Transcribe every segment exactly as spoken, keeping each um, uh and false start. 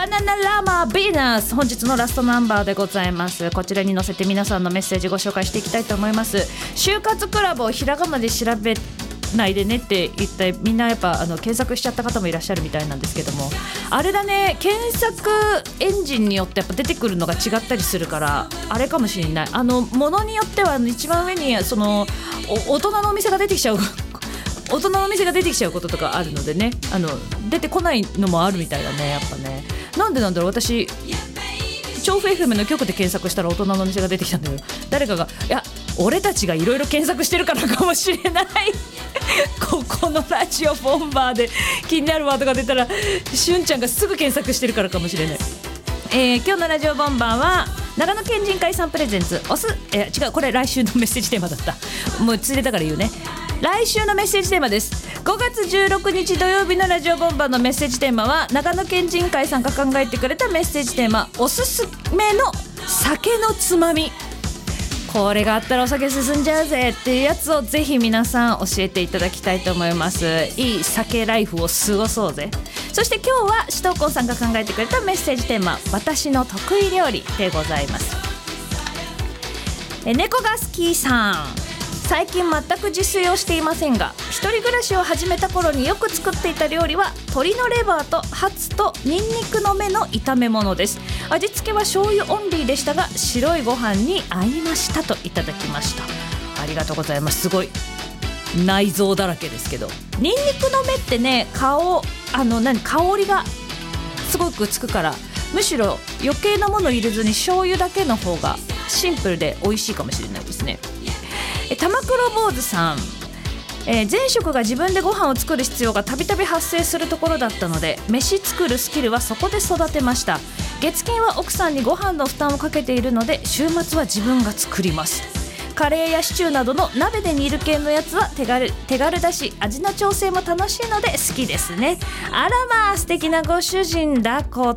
バナナラマビーナス、本日のラストナンバーでございます。こちらに載せて皆さんのメッセージご紹介していきたいと思います。就活クラブをひらがなで調べないでねって言ってみんなやっぱあの検索しちゃった方もいらっしゃるみたいなんですけども、あれだね、検索エンジンによってやっぱ出てくるのが違ったりするからあれかもしれない。あのものによっては一番上にその大人のお店が出てきちゃう大人のお店が出てきちゃうこととかあるのでね、あの出てこないのもあるみたいだね。やっぱね、なんでなんだろう。私調布 エフエム の局で検索したら大人のお店が出てきたんだよ。誰かがいや俺たちがいろいろ検索してるからかもしれないここのラジオボンバーで気になるワードが出たらしゅんちゃんがすぐ検索してるからかもしれない。えー、今日のラジオボンバーは長野県人会さんプレゼンツおす、えー、違うこれ来週のメッセージテーマだった。もうついでだから言うね。来週のメッセージテーマです。ごがつじゅうろくにち土曜日のラジオボンバーのメッセージテーマは長野県人会さんが考えてくれたメッセージテーマ、おすすめの酒のつまみ。これがあったらお酒進んじゃうぜっていうやつをぜひ皆さん教えていただきたいと思います。いい酒ライフを過ごそうぜ。そして今日はしとうこうさんが考えてくれたメッセージテーマ、私の得意料理でございます。え猫が好きさん、最近全く自炊をしていませんが、一人暮らしを始めた頃によく作っていた料理は鶏のレバーとハツとニンニクの芽の炒め物です。味付けは醤油オンリーでしたが白いご飯に合いましたといただきました。ありがとうございます。すごい内臓だらけですけど、ニンニクの芽ってね、香あの何香りがすごくつくから、むしろ余計なもの入れずに醤油だけの方がシンプルで美味しいかもしれないですね。玉黒坊主さん、えー、前職が自分でご飯を作る必要がたびたび発生するところだったので、飯作るスキルはそこで育てました。月金は奥さんにご飯の負担をかけているので、週末は自分が作ります。カレーやシチューなどの鍋で煮る系のやつは手軽、手軽だし味の調整も楽しいので好きですね。あらまあ素敵なご主人だこと、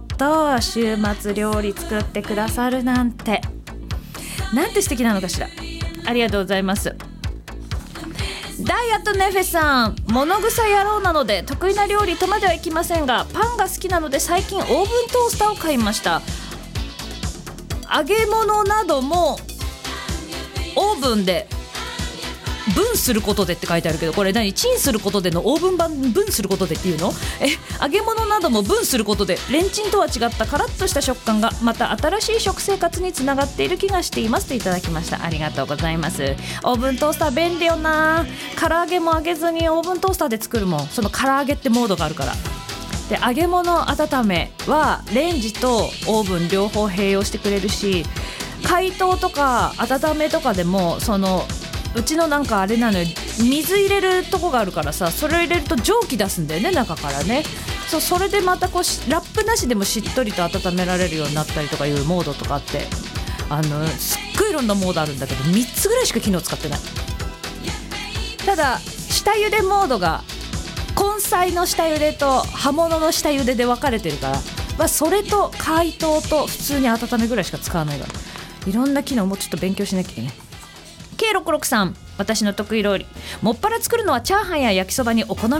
週末料理作ってくださるなんてなんて素敵なのかしら。ありがとうございます。ダイアットネフェさん、物臭野郎なので得意な料理とまではいきませんが、パンが好きなので最近オーブントースターを買いました。揚げ物などもオーブンで分することでって書いてあるけど、これ何、チンすることでのオーブン版分することでっていうの？え揚げ物なども分することでレンチンとは違ったカラッとした食感がまた新しい食生活につながっている気がしていますといただきました。ありがとうございます。オーブントースター便利よな。唐揚げも揚げずにオーブントースターで作るもん。その唐揚げってモードがあるから。で揚げ物温めはレンジとオーブン両方併用してくれるし、解凍とか温めとかでもそのうちのなんかあれなのよ、水入れるとこがあるからさ、それを入れると蒸気出すんだよね、中からね。そう、それでまたこうラップなしでもしっとりと温められるようになったりとかいうモードとかあって、あのすっごいいろんなモードあるんだけどみっつぐらいしか機能使ってない。ただ下茹でモードが根菜の下茹でと葉物の下茹でで分かれてるから、まあ、それと解凍と普通に温めぐらいしか使わないから、いろんな機能もちょっと勉強しなきゃいけない。ケーろくろくさん、私の得意料理、もっぱら作るのはチャーハンや焼きそばにお好み